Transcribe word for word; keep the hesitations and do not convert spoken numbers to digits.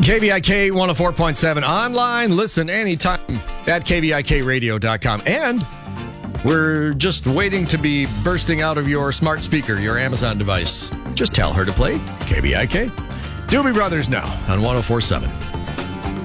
K V I K one oh four point seven online. Listen anytime at K V I K radio dot com. And we're just waiting to be bursting out of your smart speaker, your Amazon device. Just tell her to play K V I K. Doobie Brothers now on one oh four point seven.